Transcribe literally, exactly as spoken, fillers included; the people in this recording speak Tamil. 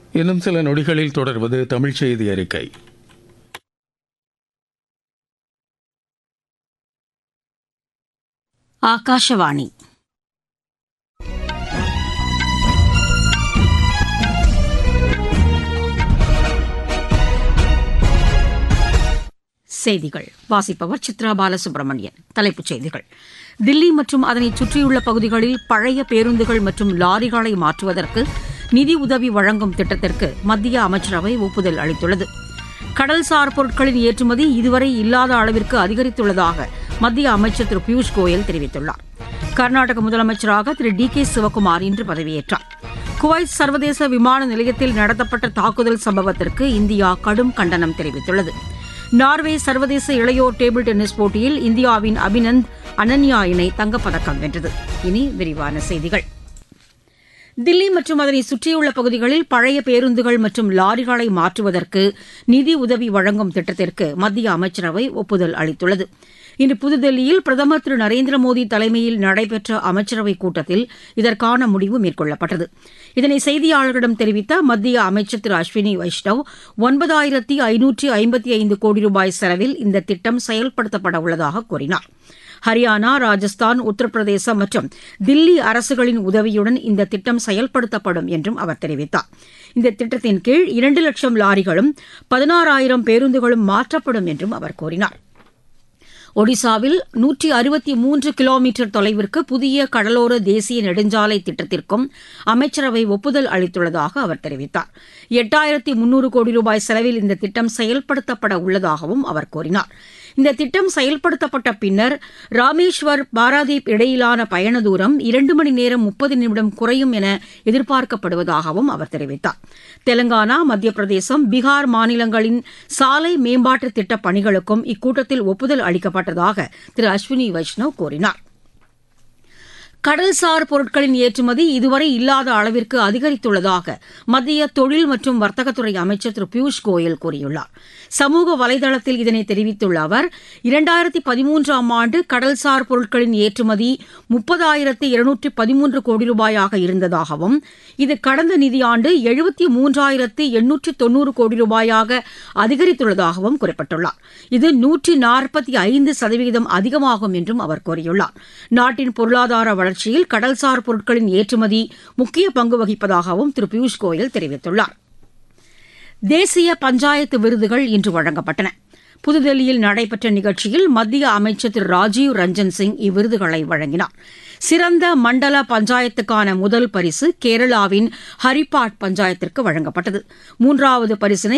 இன்னும் சில நொடிகளில் தொடர்வது தமிழ் செய்தி அறிக்கை. ஆகாஷவாணி. செய்திகள் வாசிப்பவர் சித்ரா பாலசுப்ரமணியன். தலைப்புச் செய்திகள். தில்லி மற்றும் அதனைச் சுற்றியுள்ள பகுதிகளில் பழைய பேருந்துகள் மற்றும் லாரிகளை மாற்றுவதற்கு நிதி உதவி வழங்கும் திட்டத்திற்கு மத்திய அமைச்சரவை ஒப்புதல் அளித்துள்ளது. கடல்சார் பொருட்களின் ஏற்றுமதி இதுவரை இல்லாத அளவிற்கு அதிகரித்துள்ளதாக மத்திய அமைச்சர் திரு பியூஷ் கோயல் தெரிவித்துள்ளார். கர்நாடக முதலமைச்சராக திரு டி கே சிவக்குமார் இன்று பதவியேற்றார். குவைத் சர்வதேச விமான நிலையத்தில் நடத்தப்பட்ட தாக்குதல் சம்பவத்திற்கு இந்தியா கடும் கண்டனம் தெரிவித்துள்ளது. நார்வே சர்வதேச இளையோர் டேபிள் டென்னிஸ் போட்டியில் இந்தியாவின் அபினந்த் அனன்யா இணை தங்கப்பதக்கம் வென்றது. இனி விரிவான செய்திகள். தில்லி மற்றும் அதனை சுற்றியுள்ள பகுதிகளில் பழைய பேருந்துகள் மற்றும் லாரிகளை மாற்றுவதற்கு நிதி உதவி வழங்கும் திட்டத்திற்கு மத்திய அமைச்சரவை ஒப்புதல் அளித்துள்ளது. இன்று புதுதில்லியில் பிரதமர் திரு நரேந்திர மோடி தலைமையில் நடைபெற்ற அமைச்சரவைக் கூட்டத்தில் இதற்கான முடிவு மேற்கொள்ளப்பட்டது. இதனை செய்தியாளர்களிடம் தெரிவித்த மத்திய அமைச்சர் திரு அஸ்வினி வைஷ்ணவ், ஒன்பதாயிரத்தி ஐநூற்றி ஐம்பத்தி ஐந்து கோடி ரூபாய் செலவில் இந்த திட்டம் செயல்படுத்தப்பட உள்ளதாக கூறினார். ஹரியானா, ராஜஸ்தான், உத்தரப்பிரதேசம் மற்றும் தில்லி அரசுகளின் உதவியுடன் இந்த திட்டம் செயல்படுத்தப்படும் என்றும் அவர் தெரிவித்தார். இந்த திட்டத்தின் கீழ் இரண்டு லட்சம் லாரிகளும் பதினாறாயிரம் பேருந்துகளும் மாற்றப்படும் என்றும் அவர் கூறினார். ஒடிசாவில் நூற்றி அறுபத்தி மூன்று கிலோமீட்டர் தொலைவிற்கு புதிய கடலோர தேசிய நெடுஞ்சாலை திட்டத்திற்கும் அமைச்சரவை ஒப்புதல் அளித்துள்ளதாக அவர் தெரிவித்தார். எட்டாயிரத்தி முன்னூறு கோடி ரூபாய் செலவில் இந்த திட்டம் செயல்படுத்தப்பட உள்ளதாகவும் அவர் கூறினார். இந்த திட்டம் செயல்படுத்தப்பட்ட பின்னர் ராமேஸ்வர் பாராதீப் இடையிலான பயண தூரம் இரண்டு மணி நேரம் முப்பது நிமிடம் குறையும் என எதிர்பார்க்கப்படுவதாகவும் அவர் தெரிவித்தார். தெலங்கானா, மத்திய பிரதேசம், பீகார் மாநிலங்களின் சாலை மேம்பாட்டு திட்டப் பணிகளுக்கும் இக்கூட்டத்தில் ஒப்புதல் அளிக்கப்பட்டதாக திரு அஸ்வினி வைஷ்ணவ் கூறினார். கடல்சார் பொருட்களின் ஏற்றுமதி இதுவரை இல்லாத அளவிற்கு அதிகரித்துள்ளதாக மத்திய தொழில் மற்றும் வர்த்தகத்துறை அமைச்சர் திரு பியூஷ் கோயல் கூறியுள்ளார். சமூக வலைதளத்தில் இதனை தெரிவித்துள்ள அவர், இரண்டாயிரத்தி பதிமூன்றாம் ஆண்டு கடல்சார் பொருட்களின் ஏற்றுமதி முப்பதாயிரத்து இருநூற்று பதிமூன்று கோடி ரூபாயாக இருந்ததாகவும் இது கடந்த நிதியாண்டு எழுபத்தி மூன்றாயிரத்து எண்ணூற்று தொன்னூறு கோடி ரூபாயாக அதிகரித்துள்ளதாகவும் குறிப்பிட்டுள்ளார். இது நூற்றி நாற்பத்தி ஐந்து சதவீதம் அதிகமாகும் என்றும் அவர் கூறியுள்ளார். நாட்டின் பொருளாதார வளர்ச்சியில் கடல்சார் பொருட்களின் ஏற்றுமதி முக்கிய பங்கு வகிப்பதாகவும் திரு பியூஷ் கோயல் தெரிவித்துள்ளார். தேசிய பஞ்சாயத்து விருதுகள் இன்று வழங்கப்பட்டன. புதுதில்லியில் நடைபெற்ற நிகழ்ச்சியில் மத்திய அமைச்சர் திரு ராஜீவ் ரஞ்சன் சிங் இவ்விருதுகளை வழங்கினார். சிறந்த மண்டல பஞ்சாயத்துக்கான முதல் பரிசு கேரளாவின் ஹரிப்பாட் பஞ்சாயத்திற்கு வழங்கப்பட்டது. மூன்றாவது பரிசினை